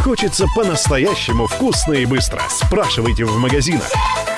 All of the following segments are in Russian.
Хочется по-настоящему вкусно и быстро. Спрашивайте в магазинах.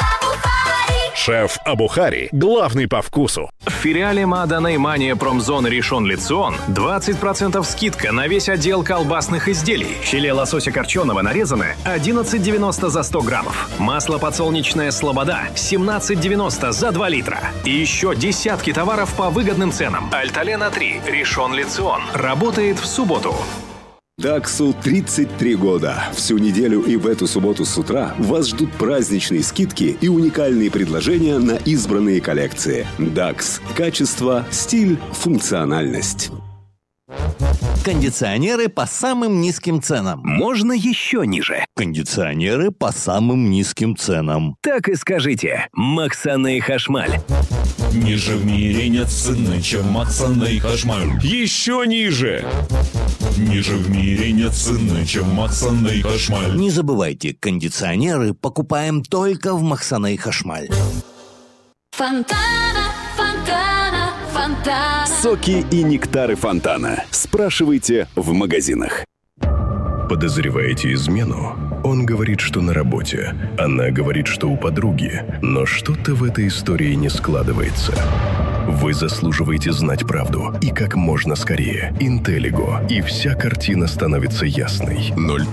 Шеф Абухари – главный по вкусу. В филиале Маданей Мания Промзон Ришон Лицион 20% скидка на весь отдел колбасных изделий. Филе лосося копченого нарезанное 11,90 за 100 граммов. Масло подсолнечное Слобода 17,90 за 2 литра. И еще десятки товаров по выгодным ценам. Альталена 3 Ришон Лицион работает в субботу. Даксу 33 года. Всю неделю и в эту субботу с утра вас ждут праздничные скидки и уникальные предложения на избранные коллекции. Дакс. Качество, стиль, функциональность. Кондиционеры по самым низким ценам. Можно еще ниже. Кондиционеры по самым низким ценам. Так и скажите. Максаней Хашмаль. Ниже в мире нет цены, чем Максаней Хашмаль. Еще ниже. Ниже в мире нет цены, чем Максаней Хашмаль. Не забывайте, кондиционеры покупаем только в Максаней Хашмаль. Фонтана, фонтана, фонтана. Соки и нектары фонтана. Спрашивайте в магазинах. Подозреваете измену? Он говорит, что на работе. Она говорит, что у подруги. Но что-то в этой истории не складывается. Вы заслуживаете знать правду. И как можно скорее. Интеллиго. И вся картина становится ясной.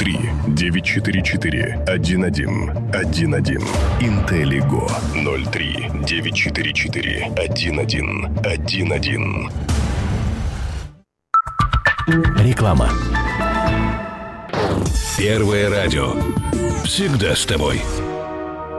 03-944-11-11. Интеллиго. 03-944-11-11. Реклама. Первое радио. Всегда с тобой.